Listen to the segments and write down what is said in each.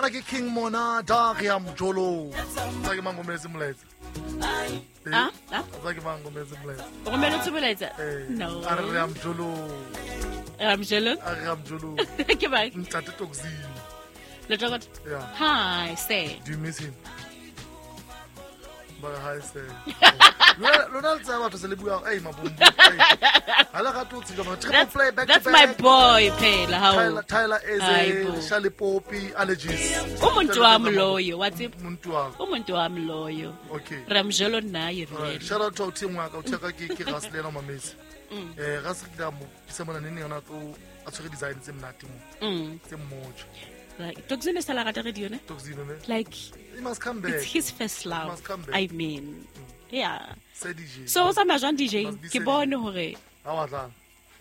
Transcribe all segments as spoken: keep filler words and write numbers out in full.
kana ke King Mona Daria Mjolo tsake mangometse molaetsa ah ah tsake mangometse molaetsa go melo tsebelaetsa no a re ya Mjolo a Mjolo a re ya Mjolo ke ba ntate Toxi le tloga yeah hi say do you miss him ba hi say Ronald tsa batho se le bua ei mabombo hala ga to tsika ba triple play back to back that's my boy phela how Tyler Tyler Eze Shali Poppy allergies umuntu wami loyo wathi umuntu wami umuntu wami loyo okay Ramjolo naye right shout out to team wa ka utheka ke ke gaslena mamesi eh ga se ka mo semana nene yona to a tshwere design tse mnati mo mm tse mmojo like Toxin is la rata radio ne Toxin ne like he must come back it's his first love must come back. I mean yeah c'est D J so what's my Jean D J ke bone hore ha wa tla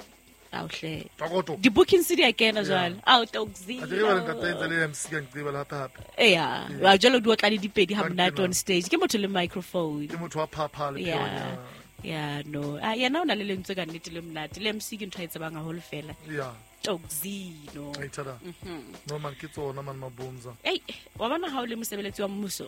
a hle takoto di booking city again as well out Toxin a dire ba nka tsa le M C ka ntle ba la hape yeah wa jalo di o tla di dipedi ha mna on stage ke motho le microphone ke motho wa phapha le yeah yeah no ah yena o na le lentswe ka nnete le mnate le M C ke ntho a etsebang haholo fela yeah Toxino ai tada no man ke tsona man mabonza ei wa bona ha o le mosebeletsi wa mmuso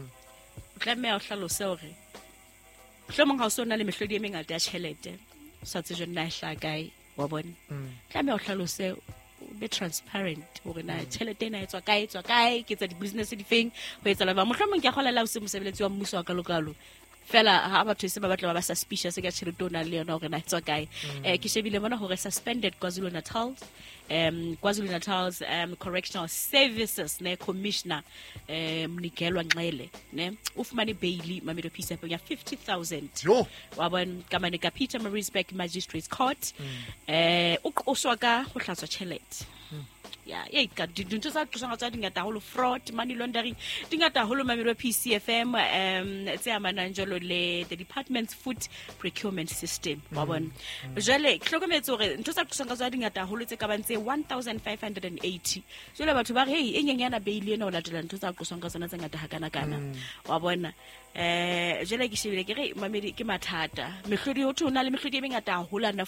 o tlameha o hlalose hore hlomong ha o sona le mehlodi e mengata ya tjhelete sa tsejwe nna hla kae wa bona tlameha o hlalose be transparent hore na tjhelete ena etswa kae etswa kae ke tsa di business di feng ho etsa la ba mohlomong ke a kgolela o se mosebeletsi wa mmuso wa kalokalo fela ha batho se ba batla ba suspicious ka tshirito na le yona hore na etswa kae eh ke shebile mona hore suspended KwaZulu Natal um KwaZulu Natal's um correctional services ne commissioner um Mnikelwa Nxele ne ufumane bail Mamedo Peace ya fifty thousand yo wabona ka mane ka Peter Maritzburg Magistrates Court eh uqoswa ka go hlatswa tšhelete yeah yeah ka dintho tsa tlosa tsa dingata holo fraud money laundering dingata holo Mamedo P C F M um tse amanang jalo le the department's food procurement system wa bona jale hlokometse hore ntho tsa tlosa tsa dingata holo tse ka bantse one thousand five hundred eighty jale batho ba re hey enyenyana bail ena o latela ntho tsa tlosa ka tsona tse ngata ha kana kana wa bona eh jale ke shebile ke re Mamedi ke mathata mehlodi ho thona le mehlodi e mengata holo na